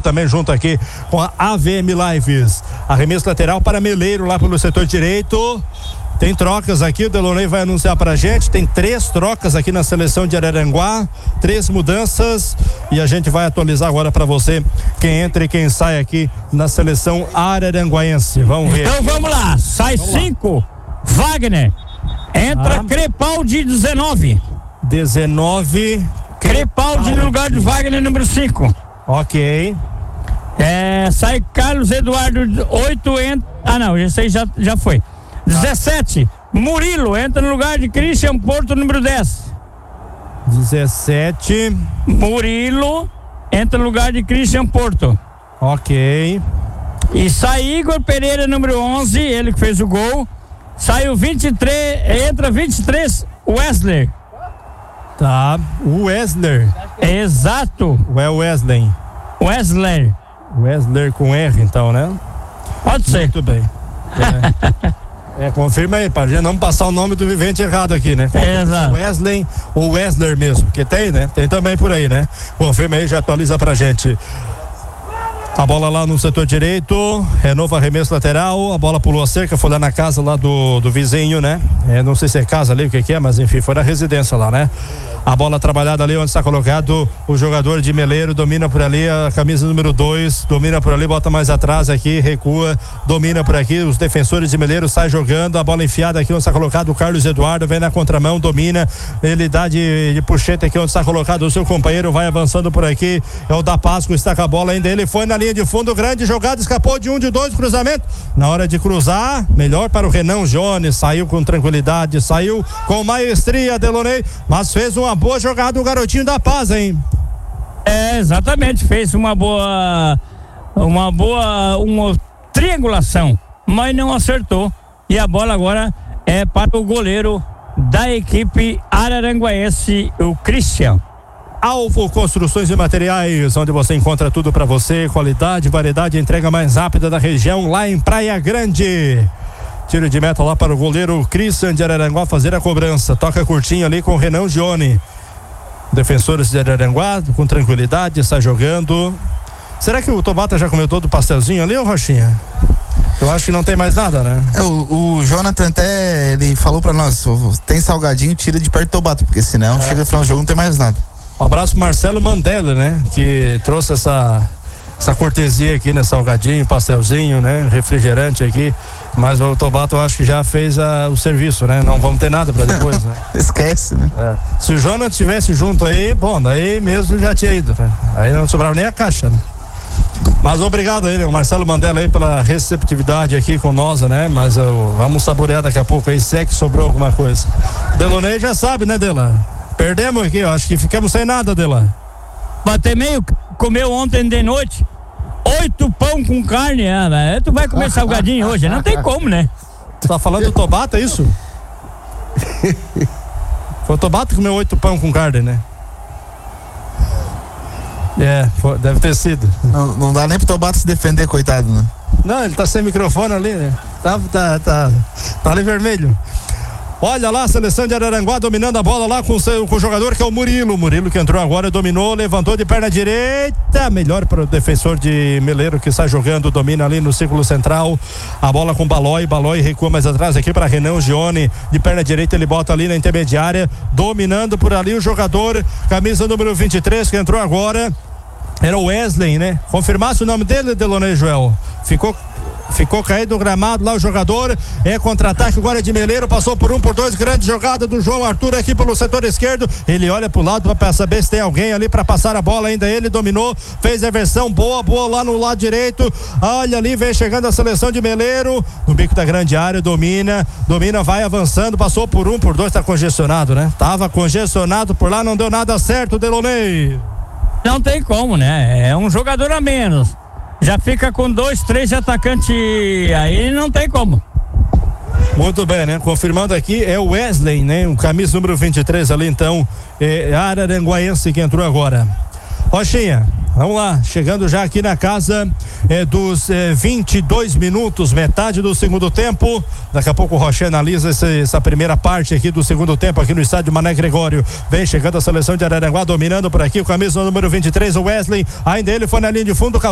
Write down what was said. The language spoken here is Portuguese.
também junto aqui com a AVM Lives. Arremesso lateral para Meleiro lá pelo setor direito. Tem trocas aqui, o Delonei vai anunciar pra gente. Tem 3 trocas aqui na seleção de Araranguá, 3 mudanças, e a gente vai atualizar agora pra você quem entra e quem sai aqui na seleção araranguaense. Vamos ver. Então vamos lá, sai 5, Wagner, entra Crepaldi 19. Crepaldi no lugar de Wagner, número 5. Ok. Sai Carlos Eduardo 8, entra. Esse aí já foi. 17, Murilo entra no lugar de Christian Porto, número 10. 17, Murilo entra no lugar de Christian Porto. Ok. E sai Igor Pereira, número 11, ele que fez o gol. Sai o 23, entra 23, Wesley. Tá, Wesley. Exato. É Wesley. Wesley com R, então, né? Pode ser. Muito bem. Confirma aí, pra gente não passar o nome do vivente errado aqui, né? Exato. Wesley ou Wesley mesmo, que tem, né? Tem também por aí, né? Confirma aí, já atualiza pra gente. A bola lá no setor direito, novo arremesso lateral, a bola pulou a cerca, foi lá na casa lá do vizinho, né? Não sei se é casa ali, o que é, mas enfim, foi na residência lá, né? A bola trabalhada ali onde está colocado o jogador de Meleiro, domina por ali a camisa número 2, domina por ali, bota mais atrás aqui, recua, domina por aqui, os defensores de Meleiro saem jogando, a bola enfiada aqui onde está colocado o Carlos Eduardo, vem na contramão, domina, ele dá de puxeta aqui onde está colocado o seu companheiro, vai avançando por aqui, é o da Páscoa, está com a bola ainda, ele foi na linha de fundo, grande jogada, escapou de 1, de 2, cruzamento, na hora de cruzar, melhor para o Renan Jones, saiu com tranquilidade, saiu com maestria, Delonei, mas fez uma boa jogada o garotinho da Paz, hein? Exatamente, fez uma triangulação, mas não acertou, e a bola agora é para o goleiro da equipe araranguaense, o Christian. Alvo Construções e Materiais, onde você encontra tudo para você, qualidade, variedade, entrega mais rápida da região, lá em Praia Grande. Tiro de meta lá para o goleiro Christian de Araranguá fazer a cobrança. Toca curtinho ali com o Renan Gione. Defensores de Araranguá, com tranquilidade, está jogando. Será que o Tobata já comeu todo o pastelzinho ali, ô Rochinha? Eu acho que não tem mais nada, né? O Jonathan até, ele falou pra nós, tem salgadinho, tira de perto do Tobata, porque senão chega no final do jogo não tem mais nada. Um abraço pro Marcelo Mandela, né? Que trouxe essa cortesia aqui, né? Salgadinho, pastelzinho, né? Refrigerante aqui. Mas o Tobato eu acho que já fez o serviço, né? Não vamos ter nada pra depois, né? Esquece, né? Se o Jonathan estivesse junto aí, bom, daí mesmo já tinha ido, né? Aí não sobrava nem a caixa, né? Mas obrigado aí, né? O Marcelo Mandela aí pela receptividade aqui com nós, né? Mas vamos saborear daqui a pouco aí, se é que sobrou alguma coisa. Delonei já sabe, né, Dela? Perdemos aqui, ó, acho que ficamos sem nada, Dela. Bater meio, comeu ontem de noite 8 pão com carne, tu vai comer salgadinho hoje, não tem como, né? Tu tá falando do Tobata, é isso? Foi o Tobata que comeu 8 pão com carne, né? Deve ter sido. Não dá nem pro Tobata se defender, coitado, né? Não, ele tá sem microfone ali, né? Tá ali vermelho. Olha lá, a seleção de Araranguá dominando a bola lá com o jogador que é o Murilo. Murilo que entrou agora, dominou, levantou de perna direita. Melhor para o defensor de Meleiro que está jogando, domina ali no círculo central. A bola com Balói recua mais atrás aqui para Renan Gione. De perna direita ele bota ali na intermediária, dominando por ali o jogador, camisa número 23 que entrou agora. Era o Wesley, né? Confirmasse o nome dele, Delonei Joel. Ficou caído no gramado lá o jogador, contra-ataque agora de Meleiro, passou por 1, por 2, grande jogada do João Arthur aqui pelo setor esquerdo, ele olha pro lado para saber se tem alguém ali para passar a bola, ainda ele dominou, fez a versão boa lá no lado direito, olha ali, vem chegando a seleção de Meleiro, no bico da grande área, domina, vai avançando, passou por 1, por 2, tá congestionado, né? Tava congestionado por lá, não deu nada certo, Delonei. Não tem como, né? É um jogador a menos. Já fica com 2, 3 atacantes, aí não tem como. Muito bem, né? Confirmando aqui, é o Wesley, né? O camisa número 23 ali, então, araranguaense que entrou agora. Rochinha, vamos lá, chegando já aqui na casa dos 22 minutos, metade do segundo tempo. Daqui a pouco o Rochinha analisa essa primeira parte aqui do segundo tempo aqui no estádio Mané Gregório. Vem chegando a seleção de Araranguá, dominando por aqui o camisa número 23, o Wesley. Ainda ele foi na linha de fundo,